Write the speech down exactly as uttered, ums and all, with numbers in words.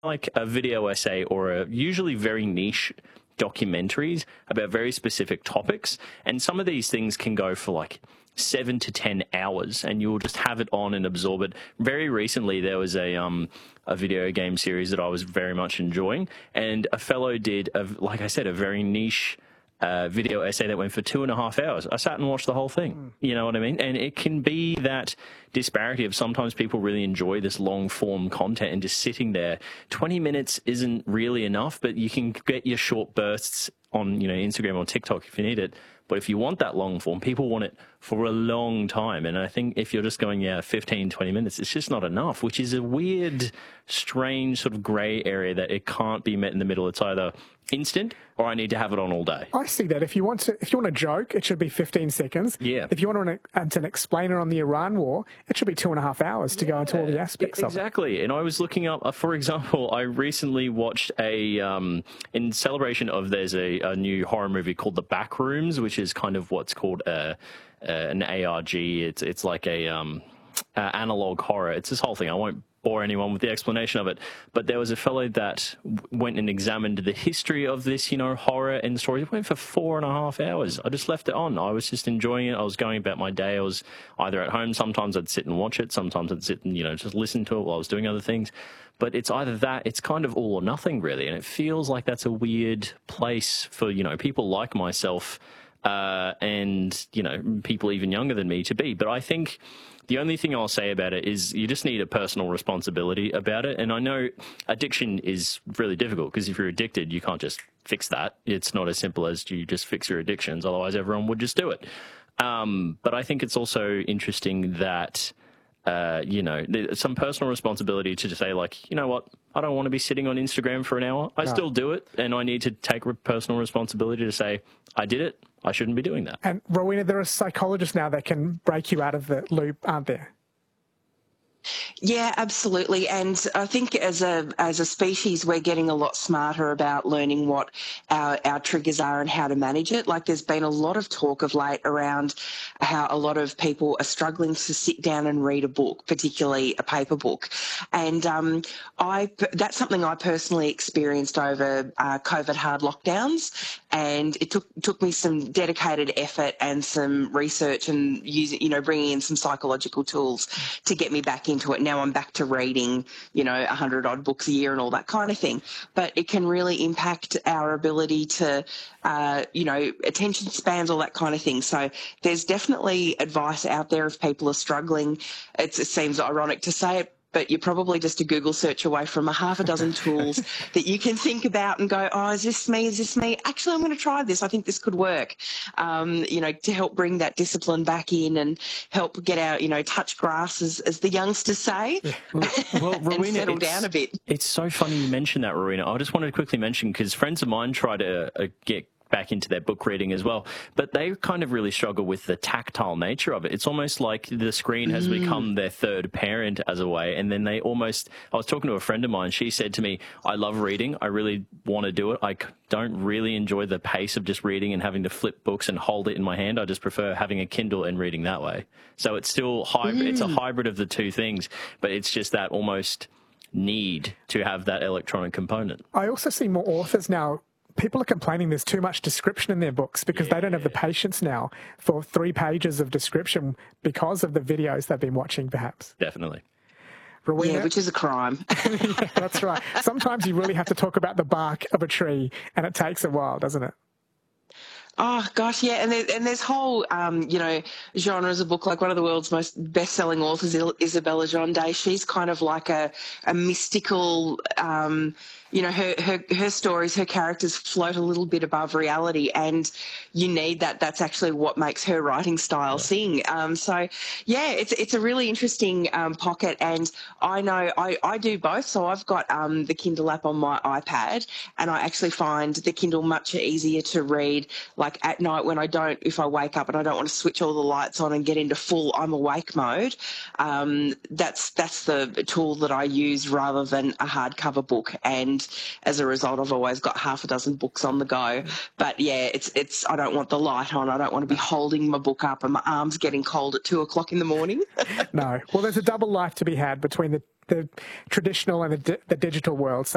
like a video essay or a usually very niche documentaries about very specific topics. And some of these things can go for like seven to ten hours and you'll just have it on and absorb it. Very recently, there was a um a video game series that I was very much enjoying, and a fellow did, a, like I said, a very niche uh, video essay that went for two and a half hours. I sat and watched the whole thing. Mm. You know what I mean? And it can be that disparity of sometimes people really enjoy this long form content and just sitting there. twenty minutes isn't really enough, but you can get your short bursts on, you know, Instagram or TikTok if you need it. But if you want that long form, people want it for a long time. And I think if you're just going, yeah, fifteen, twenty minutes, it's just not enough, which is a weird, strange sort of grey area that it can't be met in the middle. It's either instant or I need to have it on all day. I see that. If you want to, if you want a joke, it should be fifteen seconds. Yeah. If you want an, an explainer on the Iran war, it should be two and a half hours to yeah, go into all the aspects exactly. of it. Exactly. And I was looking up, uh, for example, I recently watched a, um, in celebration of, there's a, a new horror movie called The Backrooms, which is kind of what's called a, a, an A R G. It's, it's like a um, uh, analog horror. It's this whole thing. I won't bore anyone with the explanation of it, but there was a fellow that went and examined the history of this, you know, horror and stories. It went for four and a half hours. I just left it on. I was just enjoying it. I was going about my day. I was either at home. Sometimes I'd sit and watch it. Sometimes I'd sit and, you know, just listen to it while I was doing other things. But it's either that, it's kind of all or nothing, really. And it feels like that's a weird place for, you know, people like myself uh, and, you know, people even younger than me to be. But I think the only thing I'll say about it is you just need a personal responsibility about it. And I know addiction is really difficult because if you're addicted, you can't just fix that. It's not as simple as you just fix your addictions. Otherwise, everyone would just do it. Um, but I think it's also interesting that, uh, you know, there's some personal responsibility to just say, like, you know what, I don't want to be sitting on Instagram for an hour. I no. still do it. And I need to take personal responsibility to say, I did it. I shouldn't be doing that. And Rowena, there are psychologists now that can break you out of the loop, aren't there? Yeah, absolutely. And I think as a as a species, we're getting a lot smarter about learning what our, our triggers are and how to manage it. Like there's been a lot of talk of late around how a lot of people are struggling to sit down and read a book, particularly a paper book. And um, I that's something I personally experienced over uh, COVID hard lockdowns. And it took took me some dedicated effort and some research and using, you know, bringing in some psychological tools to get me back into it. Now I'm back to reading, you know, a hundred odd books a year and all that kind of thing. But it can really impact our ability to, uh, you know, attention spans, all that kind of thing. So there's definitely advice out there if people are struggling. It's, it seems ironic to say it, but you're probably just a Google search away from a half a dozen tools that you can think about and go, oh, is this me? Is this me? Actually, I'm going to try this. I think this could work, um, you know, to help bring that discipline back in and help get out, you know, touch grass, as, as the youngsters say, yeah. well, and Rowena, settle down a bit. It's so funny you mentioned that, Rowena. I just wanted to quickly mention, because friends of mine try to uh, get back into their book reading as well, but they kind of really struggle with the tactile nature of it. It's almost like the screen has mm. become their third parent as a way, and then they almost, I was talking to a friend of mine, she said to me, I love reading, I really want to do it, I don't really enjoy the pace of just reading and having to flip books and hold it in my hand, I just prefer having a Kindle and reading that way. So it's still hybrid, mm. it's a hybrid of the two things, but it's just that almost need to have that electronic component. I also see more authors now, people are complaining there's too much description in their books because yeah. they don't have the patience now for three pages of description because of the videos they've been watching, perhaps. Definitely. Rowena? Yeah, which is a crime. Yeah, that's right. Sometimes you really have to talk about the bark of a tree, and it takes a while, doesn't it? Oh, gosh, yeah, and, there, and there's whole, um, you know, genres of book, like one of the world's most best-selling authors, Isabella Jonde, she's kind of like a, a mystical, um, you know, her, her, her stories, her characters float a little bit above reality, and you need that. That's actually what makes her writing style yeah. sing. Um, so, yeah, it's it's a really interesting um, pocket, and I know I, I do both. So I've got um, the Kindle app on my iPad, and I actually find the Kindle much easier to read, like at night when I don't, if I wake up and I don't want to switch all the lights on and get into full I'm awake mode, um, that's, that's the tool that I use rather than a hardcover book. And as a result, I've always got half a dozen books on the go. But yeah, it's it's. I don't want the light on. I don't want to be holding my book up and my arms getting cold at two o'clock in the morning. No. Well, there's a double life to be had between the, the traditional and the, di the digital world.